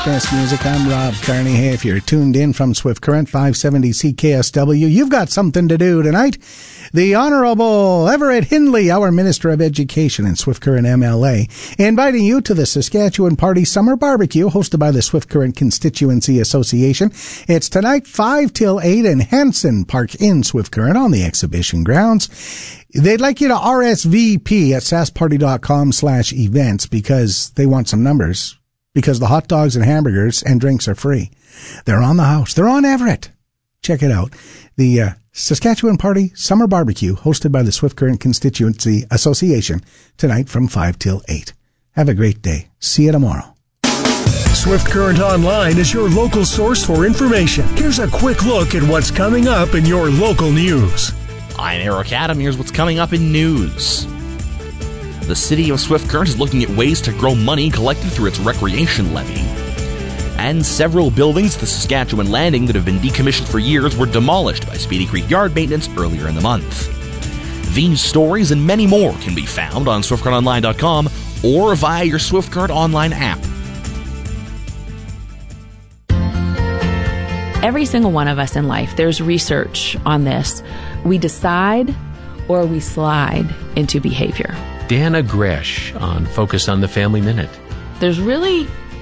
Best music. I'm Rob Carney. Hey, if you're tuned in from Swift Current 570 CKSW, you've got something to do tonight. The Honorable Everett Hindley, our Minister of Education in Swift Current MLA, inviting you to the Saskatchewan Party Summer Barbecue hosted by the Swift Current Constituency Association. It's tonight 5 till 8 in Hanson Park in Swift Current on the exhibition grounds. They'd like you to RSVP at saskparty.com/events because they want some numbers. Because the hot dogs and hamburgers and drinks are free. They're on the house. They're on Everett. Check it out. The Saskatchewan Party Summer Barbecue, hosted by the Swift Current Constituency Association, tonight from 5 till 8. Have a great day. See you tomorrow. Swift Current Online is your local source for information. Here's a quick look at what's coming up in your local news. I'm Eric Adam. Here's what's coming up in news. The city of Swift Current is looking at ways to grow money collected through its recreation levy. And several buildings at the Saskatchewan Landing that have been decommissioned for years were demolished by Speedy Creek Yard Maintenance earlier in the month. These stories and many more can be found on SwiftCurrentOnline.com or via your Swift Current Online app. Every single one of us in life, there's research on this. We decide or we slide into behavior. Dana Gresh on Focus on the Family Minute. There's really